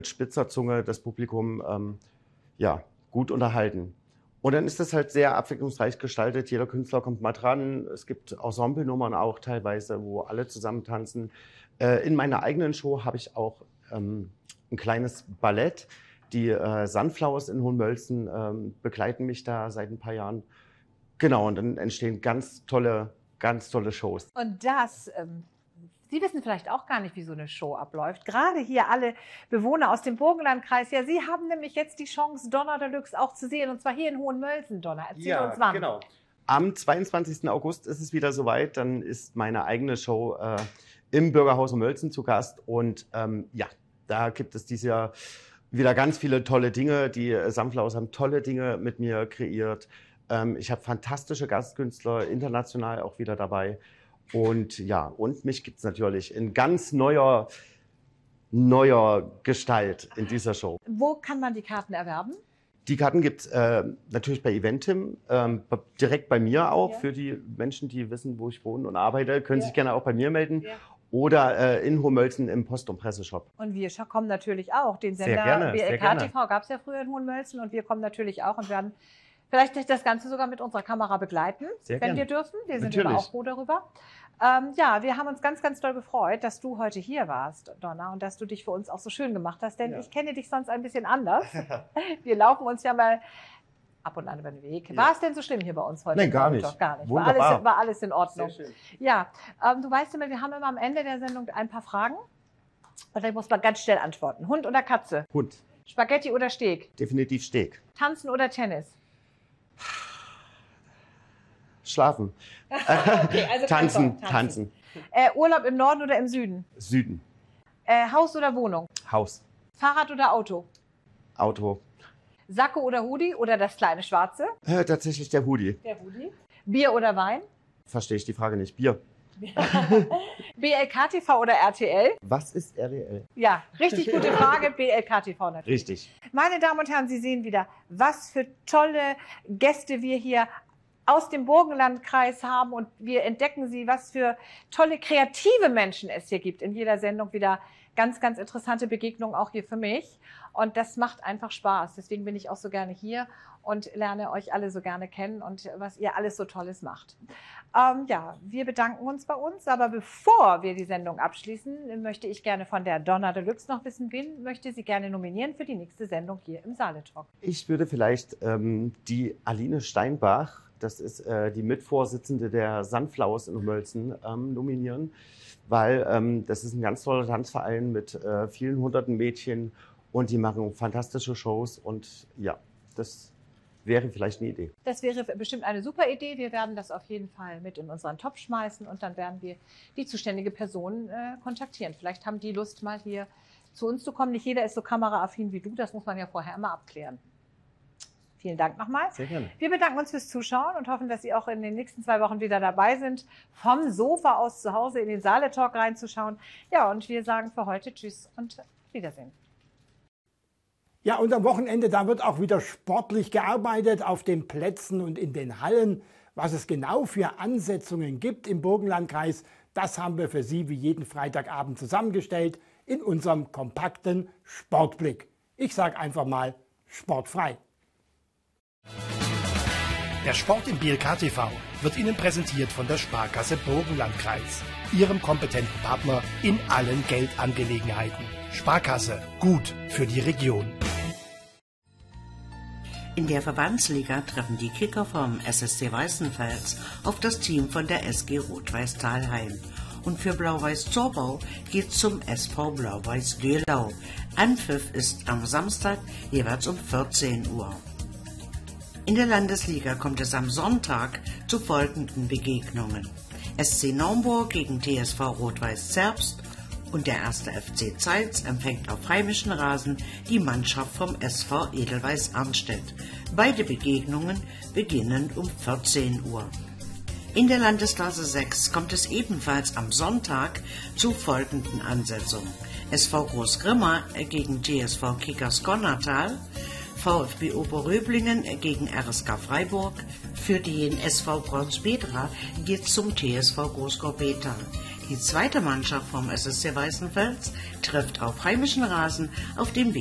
spitzer Zunge das Publikum ja, gut unterhalten. Und dann ist das halt sehr abwechslungsreich gestaltet. Jeder Künstler kommt mal dran. Es gibt Ensemblenummern auch teilweise, wo alle zusammen tanzen. In meiner eigenen Show habe ich auch ein kleines Ballett. Die Sunflowers in Hohenmölzen begleiten mich da seit ein paar Jahren. Genau, und dann entstehen ganz tolle Shows. Und das, Sie wissen vielleicht auch gar nicht, wie so eine Show abläuft. Gerade hier alle Bewohner aus dem Burgenlandkreis. Ja, Sie haben nämlich jetzt die Chance, Donner Deluxe auch zu sehen. Und zwar hier in Hohenmölzen, Donner. Erzähl uns wann. Genau. Am 22. August ist es wieder soweit. Dann ist meine eigene Show im Bürgerhaus Mölzen zu Gast. Und ja, da gibt es dieses Jahr wieder ganz viele tolle Dinge. Die Sunflowers haben tolle Dinge mit mir kreiert. Ich habe fantastische Gastkünstler, international auch wieder dabei. Und ja, und mich gibt es natürlich in ganz neuer Gestalt in dieser Show. Wo kann man die Karten erwerben? Die Karten gibt es natürlich bei Eventim, direkt bei mir auch. Ja. Für die Menschen, die wissen, wo ich wohne und arbeite, können sich gerne auch bei mir melden. Ja. Oder in Hohenmölzen im Post- und Presseshop. Und wir kommen natürlich auch. Den Sender BLK TV gab es ja früher in Hohenmölzen. Und wir kommen natürlich auch und werden vielleicht das Ganze sogar mit unserer Kamera begleiten, wenn wir dürfen. Wir sind aber auch froh darüber. Ja, wir haben uns ganz, ganz doll gefreut, dass du heute hier warst, Donna, und dass du dich für uns auch so schön gemacht hast, denn ich kenne dich sonst ein bisschen anders. Wir laufen uns ja mal ab und an über den Weg. War es denn so schlimm hier bei uns heute? Nein, gar nicht. Gar nicht. Wunderbar. War alles in Ordnung. Sehr schön. Ja, du weißt immer, wir haben immer am Ende der Sendung ein paar Fragen. Und da muss man ganz schnell antworten. Hund oder Katze? Hund. Spaghetti oder Steak? Definitiv Steak. Tanzen oder Tennis? Schlafen. Okay, also Tanzen. Urlaub im Norden oder im Süden? Süden. Haus oder Wohnung? Haus. Fahrrad oder Auto? Auto. Sakko oder Hoodie oder das kleine Schwarze? Tatsächlich der Hoodie. Der Hoodie. Bier oder Wein? Verstehe ich die Frage nicht. Bier. BLK TV oder RTL? Was ist RTL? Ja, richtig gute Frage. BLK TV natürlich. Richtig. Meine Damen und Herren, Sie sehen wieder, was für tolle Gäste wir hier aus dem Burgenlandkreis haben, und wir entdecken sie, was für tolle kreative Menschen es hier gibt. In jeder Sendung wieder ganz, ganz interessante Begegnungen, auch hier für mich. Und das macht einfach Spaß. Deswegen bin ich auch so gerne hier und lerne euch alle so gerne kennen und was ihr alles so Tolles macht. Ja, wir bedanken uns bei uns. Aber bevor wir die Sendung abschließen, möchte ich gerne von der Donna Deluxe noch wissen, wen möchte sie gerne nominieren für die nächste Sendung hier im Saale-Talk? Ich würde vielleicht die Aline Steinbach, das ist die Mitvorsitzende der Sunflowers in Mölzen, nominieren, weil das ist ein ganz toller Tanzverein mit vielen hunderten Mädchen und die machen fantastische Shows und ja, das wäre vielleicht eine Idee. Das wäre bestimmt eine super Idee. Wir werden das auf jeden Fall mit in unseren Topf schmeißen und dann werden wir die zuständige Person kontaktieren. Vielleicht haben die Lust, mal hier zu uns zu kommen. Nicht jeder ist so kameraaffin wie du, das muss man ja vorher immer abklären. Vielen Dank nochmal. Sehr gerne. Wir bedanken uns fürs Zuschauen und hoffen, dass Sie auch in den nächsten 2 Wochen wieder dabei sind, vom Sofa aus zu Hause in den Saale-Talk reinzuschauen. Ja, und wir sagen für heute Tschüss und Wiedersehen. Ja, und am Wochenende, da wird auch wieder sportlich gearbeitet auf den Plätzen und in den Hallen. Was es genau für Ansetzungen gibt im Burgenlandkreis, das haben wir für Sie wie jeden Freitagabend zusammengestellt in unserem kompakten Sportblick. Ich sage einfach mal sportfrei. Der Sport im BLK TV wird Ihnen präsentiert von der Sparkasse Burgenlandkreis, Ihrem kompetenten Partner in allen Geldangelegenheiten. Sparkasse, gut für die Region. In der Verbandsliga treffen die Kicker vom SSC Weißenfels auf das Team von der SG Rot-Weiß Thalheim. Und für Blau-Weiß Zorbau geht's zum SV Blau-Weiß Göhlau. Anpfiff ist am Samstag jeweils um 14 Uhr. In der Landesliga kommt es am Sonntag zu folgenden Begegnungen: SC Naumburg gegen TSV Rot-Weiß Zerbst und der 1. FC Zeitz empfängt auf heimischem Rasen die Mannschaft vom SV Edelweiss Arnstedt. Beide Begegnungen beginnen um 14 Uhr. In der Landesklasse 6 kommt es ebenfalls am Sonntag zu folgenden Ansetzungen: SV Großgrimma gegen TSV Kickers Gonnertal, VfB Oberröblingen gegen RSK Freiburg. Für den SV Braunsbedra geht zum TSV Großgorbeta. Die zweite Mannschaft vom SSC Weißenfels trifft auf heimischen Rasen auf dem